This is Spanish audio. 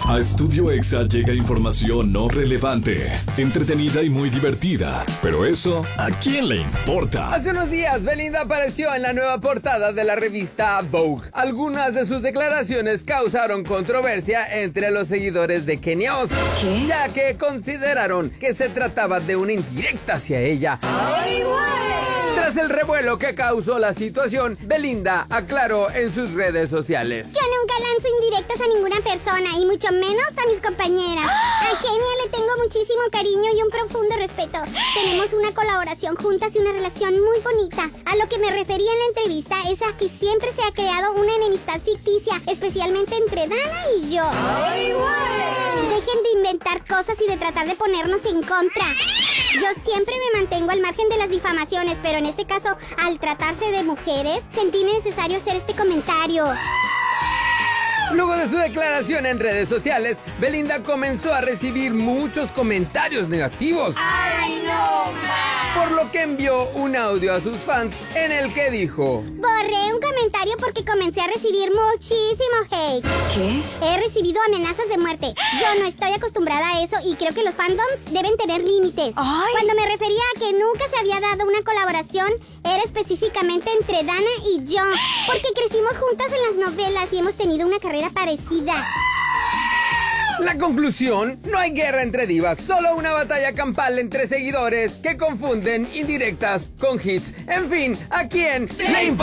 A Estudio Exa llega información no relevante, entretenida y muy divertida. Pero eso, ¿a quién le importa? Hace unos días, Belinda apareció en la nueva portada de la revista Vogue. Algunas de sus declaraciones causaron controversia entre los seguidores de Kenia Oz, ya que consideraron que se trataba de una indirecta hacia ella. ¡Ay, güey! Tras el revuelo que causó la situación, Belinda aclaró en sus redes sociales: yo nunca lanzo indirectas a ninguna persona, y mucho menos a mis compañeras. A Kenia le tengo muchísimo cariño y un profundo respeto. Tenemos una colaboración juntas y una relación muy bonita. A lo que me refería en la entrevista es a que siempre se ha creado una enemistad ficticia, especialmente entre Dana y yo. ¡Ay, güey! Dejen de inventar cosas y de tratar de ponernos en contra. Yo siempre me mantengo al margen de las difamaciones, pero en este caso, al tratarse de mujeres, sentí necesario hacer este comentario. Luego de su declaración en redes sociales, Belinda comenzó a recibir muchos comentarios negativos. ¡Ay, no más! Por lo que envió un audio a sus fans en el que dijo: borré un comentario porque comencé a recibir muchísimo hate. ¿Qué? He recibido amenazas de muerte. Yo no estoy acostumbrada a eso y creo que los fandoms deben tener límites. ¡Ay! Cuando me refería a que nunca se había dado una colaboración, era específicamente entre Dana y yo, porque crecimos juntas en las novelas y hemos tenido una carrera parecida. La conclusión: no hay guerra entre divas, solo una batalla campal entre seguidores que confunden indirectas con hits. En fin, ¿a quién le importa?